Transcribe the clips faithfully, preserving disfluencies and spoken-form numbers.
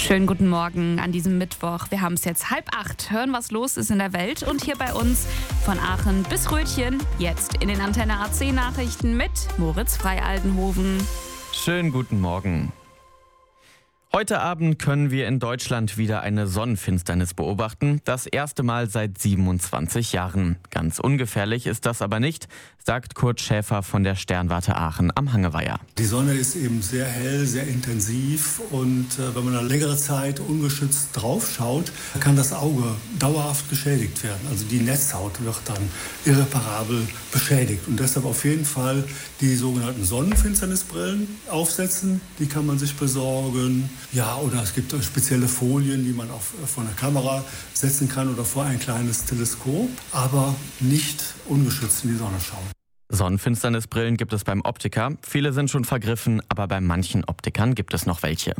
Schönen guten Morgen an diesem Mittwoch. Wir haben es jetzt halb acht. Hören, was los ist in der Welt. Und hier bei uns von Aachen bis Rötchen. Jetzt in den Antenne A C Nachrichten mit Moritz Freialdenhoven. Schönen guten Morgen. Heute Abend können wir in Deutschland wieder eine Sonnenfinsternis beobachten. Das erste Mal seit siebenundzwanzig Jahren. Ganz ungefährlich ist das aber nicht, sagt Kurt Schäfer von der Sternwarte Aachen am Hangeweiher. Die Sonne ist eben sehr hell, sehr intensiv und äh, wenn man eine längere Zeit ungeschützt drauf schaut, kann das Auge dauerhaft geschädigt werden. Also die Netzhaut wird dann irreparabel beschädigt. Und deshalb auf jeden Fall die sogenannten Sonnenfinsternisbrillen aufsetzen. Die kann man sich besorgen. Ja, oder es gibt spezielle Folien, die man auch vor eine Kamera setzen kann oder vor ein kleines Teleskop, aber nicht ungeschützt in die Sonne schauen. Sonnenfinsternisbrillen gibt es beim Optiker. Viele sind schon vergriffen, aber bei manchen Optikern gibt es noch welche.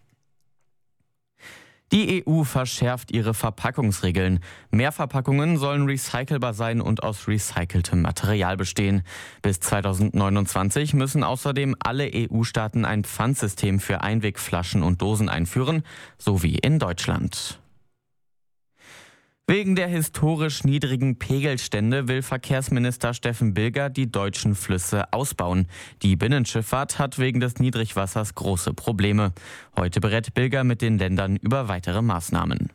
Die E U verschärft ihre Verpackungsregeln. Mehr Verpackungen sollen recycelbar sein und aus recyceltem Material bestehen. Bis zweitausendneunundzwanzig müssen außerdem alle E U-Staaten ein Pfandsystem für Einwegflaschen und Dosen einführen, so wie in Deutschland. Wegen der historisch niedrigen Pegelstände will Verkehrsminister Steffen Bilger die deutschen Flüsse ausbauen. Die Binnenschifffahrt hat wegen des Niedrigwassers große Probleme. Heute berät Bilger mit den Ländern über weitere Maßnahmen.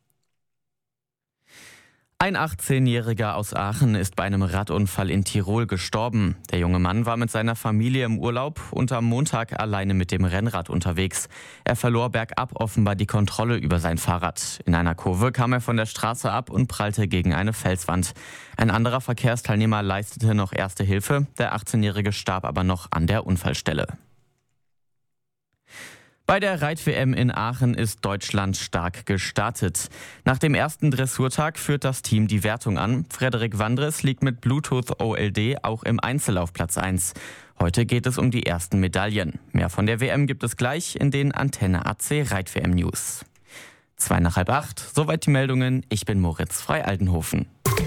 Ein achtzehnjähriger aus Aachen ist bei einem Radunfall in Tirol gestorben. Der junge Mann war mit seiner Familie im Urlaub und am Montag alleine mit dem Rennrad unterwegs. Er verlor bergab offenbar die Kontrolle über sein Fahrrad. In einer Kurve kam er von der Straße ab und prallte gegen eine Felswand. Ein anderer Verkehrsteilnehmer leistete noch erste Hilfe. Der achtzehnjährige starb aber noch an der Unfallstelle. Bei der Reit-W M in Aachen ist Deutschland stark gestartet. Nach dem ersten Dressurtag führt das Team die Wertung an. Frederik Wandres liegt mit Bluetooth O L D auch im Einzel auf Platz eins. Heute geht es um die ersten Medaillen. Mehr von der W M gibt es gleich in den Antenne A C Reit-W M News. Zwei nach halb acht, soweit die Meldungen. Ich bin Moritz Freialdenhoven.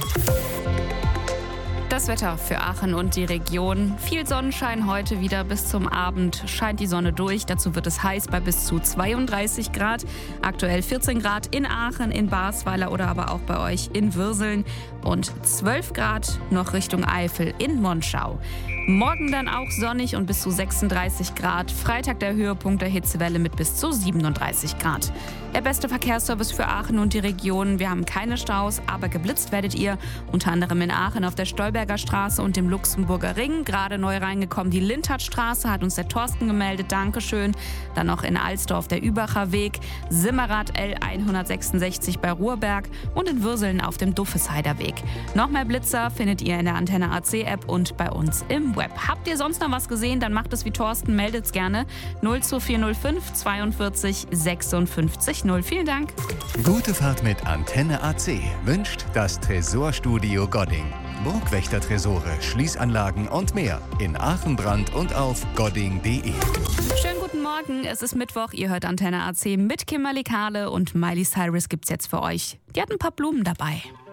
Das Wetter für Aachen und die Region. Viel Sonnenschein heute wieder bis zum Abend. Scheint die Sonne durch. Dazu wird es heiß bei bis zu zweiunddreißig Grad. Aktuell vierzehn Grad in Aachen, in Basweiler oder aber auch bei euch in Würseln. Und zwölf Grad noch Richtung Eifel in Monschau. Morgen dann auch sonnig und bis zu sechsunddreißig Grad. Freitag der Höhepunkt der Hitzewelle mit bis zu siebenunddreißig Grad. Der beste Verkehrsservice für Aachen und die Region. Wir haben keine Staus, aber geblitzt werdet ihr. Unter anderem in Aachen auf der Stolberger Straße und dem Luxemburger Ring. Gerade neu reingekommen die Lindhardtstraße, hat uns der Thorsten gemeldet. Dankeschön. Dann noch in Alsdorf der Übacher Weg. Simmerath L hundertsechsundsechzig bei Ruhrberg und in Würseln auf dem Duffesheider Weg. Noch mehr Blitzer findet ihr in der Antenne A C App und bei uns im Web. Habt ihr sonst noch was gesehen, dann macht es wie Thorsten, meldet's gerne. null zwei vier null fünf zweiundvierzig sechsundfünfzig null. Vielen Dank. Gute Fahrt mit Antenne A C wünscht das Tresorstudio Godding. Burgwächter-Tresore, Schließanlagen und mehr in Aachen, Brand und auf godding punkt de. Schönen guten Morgen, es ist Mittwoch, ihr hört Antenne A C mit Kimberly Kahle und Miley Cyrus gibt's jetzt für euch. Die hat ein paar Blumen dabei.